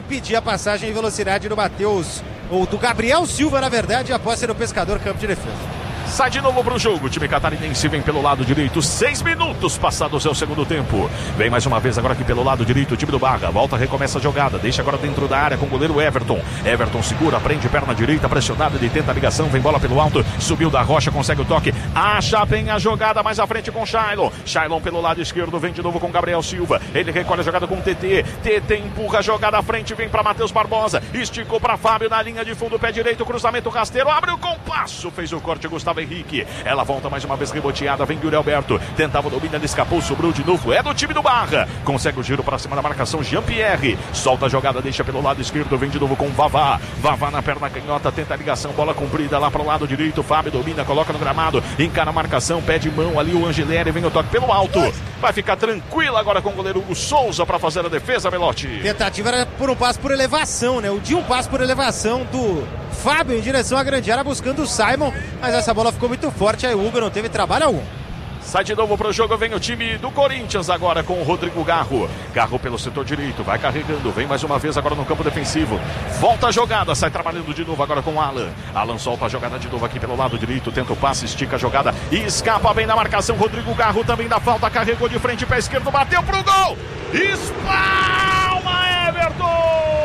pedir a passagem em velocidade do Matheus, ou do Gabriel Silva, na verdade, após ser o Pescador campo de defesa. Sai de novo pro jogo, o time catarinense vem pelo lado direito, 6 minutos passados é o segundo tempo. Vem mais uma vez agora aqui pelo lado direito o time do Barra, volta, recomeça a jogada, deixa agora dentro da área com o goleiro Everton. Everton segura, prende perna direita, pressionado, ele tenta a ligação, vem bola pelo alto, subiu da rocha, consegue o toque, acha bem a jogada mais à frente com Shailon. Shailon pelo lado esquerdo, vem de novo com Gabriel Silva, ele recolhe a jogada com o TT, TT empurra a jogada à frente, vem para Matheus Barbosa, esticou para Fábio na linha de fundo, pé direito, cruzamento rasteiro, abre o compasso, fez o corte Gustavo Henrique, ela volta mais uma vez reboteada, vem Yuri Alberto, tentava o domínio, ele escapou, sobrou de novo, é do time do Barra, consegue o giro para cima da marcação, Jean-Pierre, solta a jogada, deixa pelo lado esquerdo, vem de novo com Vavá, Vavá na perna canhota, tenta a ligação, bola comprida lá para o lado direito, Fábio domina, coloca no gramado, encara a marcação, pé de mão ali o Angeleri, vem o toque pelo alto, vai ficar tranquilo agora com o goleiro Hugo Souza para fazer a defesa, Belotti. Tentativa era por um passo por elevação, né? O de um passo por elevação do Fábio em direção à grande área buscando o Simon, mas essa bola ficou muito forte, aí o Hugo não teve trabalho algum. Sai de novo pro jogo, vem o time do Corinthians agora com o Rodrigo Garro. Garro pelo setor direito, vai carregando, vem mais uma vez agora no campo defensivo. Volta a jogada, sai trabalhando de novo agora com o Alan. Alan solta a jogada de novo aqui pelo lado direito, tenta o passe, estica a jogada e escapa bem na marcação. Rodrigo Garro também dá falta, carregou de frente, pé esquerdo, bateu pro gol. Espalma Everton!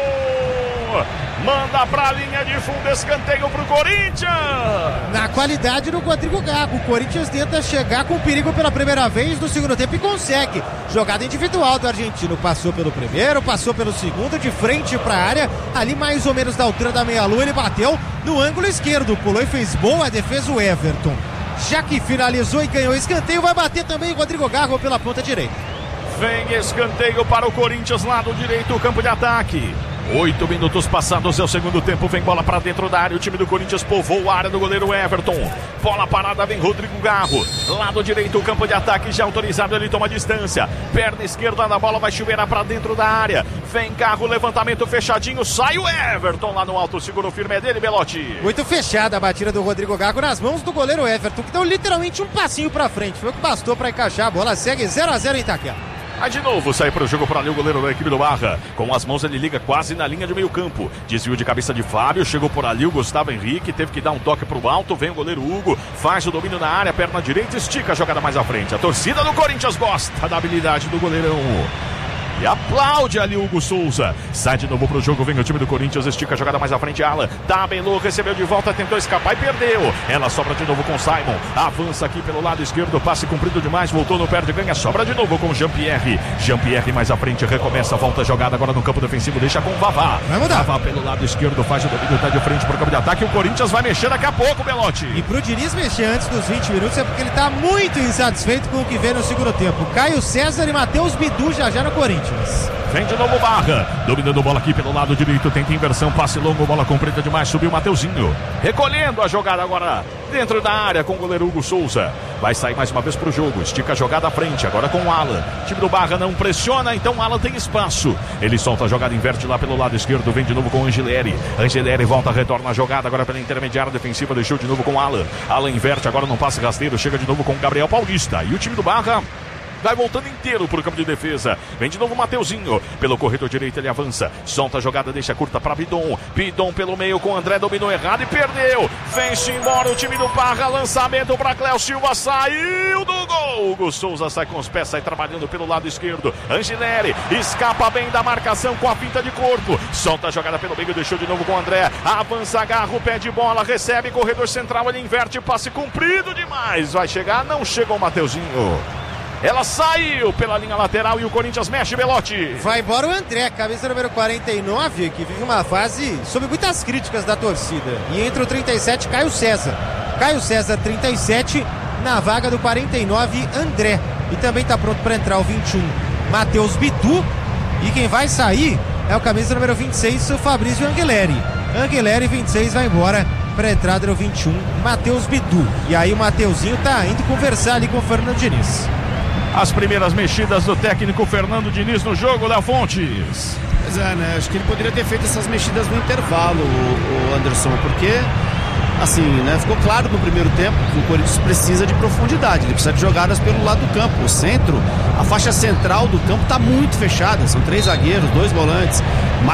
Manda pra linha de fundo, escanteio pro Corinthians. Na qualidade do Rodrigo Garro, o Corinthians tenta chegar com perigo pela primeira vez no segundo tempo e consegue. Jogada individual do argentino, passou pelo primeiro, passou pelo segundo, de frente pra área, ali mais ou menos da altura da meia-lua, ele bateu no ângulo esquerdo, pulou e fez boa a defesa o Everton. Já que finalizou e ganhou escanteio, vai bater também o Rodrigo Garro pela ponta direita. Vem escanteio para o Corinthians, lado direito, campo de ataque. 8 minutos passados é o segundo tempo, vem bola pra dentro da área, o time do Corinthians povoou a área do goleiro Everton, bola parada, vem Rodrigo Garro, lado direito, o campo de ataque já autorizado, ele toma distância, perna esquerda na bola, vai chuveirar pra dentro da área, vem Garro, levantamento fechadinho, sai o Everton lá no alto, segura o firme, é dele, Belotti. Muito fechada a batida do Rodrigo Garro nas mãos do goleiro Everton, que deu literalmente um passinho pra frente, foi o que bastou pra encaixar, a bola segue 0-0 em Itaquera. Aí de novo sai para o jogo por ali o goleiro da equipe do Barra. Com as mãos ele liga quase na linha de meio campo. Desvio de cabeça de Fábio, chegou por ali o Gustavo Henrique, teve que dar um toque pro alto, vem o goleiro Hugo, faz o domínio na área, perna direita, estica a jogada mais à frente. A torcida do Corinthians gosta da habilidade do goleirão. E aplaude ali o Hugo Souza. Sai de novo pro jogo, vem o time do Corinthians, estica a jogada mais à frente, Alan. Tabelou, recebeu de volta, tentou escapar e perdeu. Ela sobra de novo com Simon. Avança aqui pelo lado esquerdo, passe comprido demais, voltou no perde, ganha, sobra de novo com Jean-Pierre. Jean-Pierre mais à frente, recomeça, volta a jogada agora no campo defensivo, deixa com Vavá. Vavá pelo lado esquerdo, faz o domínio, tá de frente pro campo de ataque. O Corinthians vai mexer daqui a pouco, Belotti. E pro Diniz mexer antes dos 20 minutos é porque ele tá muito insatisfeito com o que vê no segundo tempo. Caio César e Matheus Bidu já no Corinthians. Vem de novo Barra, dominando bola aqui pelo lado direito, tenta inversão, passe longo, bola comprida demais, subiu o Mateuzinho, recolhendo a jogada agora dentro da área com o goleiro Hugo Souza, vai sair mais uma vez pro jogo, estica a jogada à frente, agora com o Alan, o time do Barra não pressiona, então o Alan tem espaço, ele solta a jogada, inverte lá pelo lado esquerdo, vem de novo com o Angeleri, Angeleri volta, retorna a jogada agora pela intermediária defensiva, deixou de novo com o Alan, Alan inverte agora num passe rasteiro, chega de novo com o Gabriel Paulista, e o time do Barra vai voltando inteiro pro campo de defesa. Vem de novo o Mateuzinho. Pelo corredor direito ele avança. Solta a jogada, deixa curta para Bidon. Bidon pelo meio com o André, dominou errado e perdeu. Vem-se embora o time do Barra. Lançamento para Cléo Silva. Saiu do gol. Hugo Souza sai com os pés, sai trabalhando pelo lado esquerdo. Angeleri escapa bem da marcação com a finta de corpo. Solta a jogada pelo meio, deixou de novo com o André. Avança, agarra o pé de bola, recebe corredor central, ele inverte, passe comprido demais. Vai chegar, não chegou o Mateuzinho. Ela saiu pela linha lateral e o Corinthians mexe, Belotti. Vai embora o André, camisa número 49, que vive uma fase sob muitas críticas da torcida. E entra o 37, Caio César. Caio César, 37, na vaga do 49, André. E também está pronto para entrar o 21, Matheus Bidu. E quem vai sair é o camisa número 26, o Fabrício Angeleri. Angeleri, 26, vai embora para a entrada do 21, Matheus Bidu. E aí o Mateuzinho tá indo conversar ali com o Fernando Diniz. As primeiras mexidas do técnico Fernando Diniz no jogo, Léo Fontes. Pois é, né? Acho que ele poderia ter feito essas mexidas no intervalo, o Anderson, porque, assim, né? Ficou claro no primeiro tempo que o Corinthians precisa de profundidade, ele precisa de jogadas pelo lado do campo. O centro, a faixa central do campo está muito fechada, são 3 zagueiros, 2 volantes.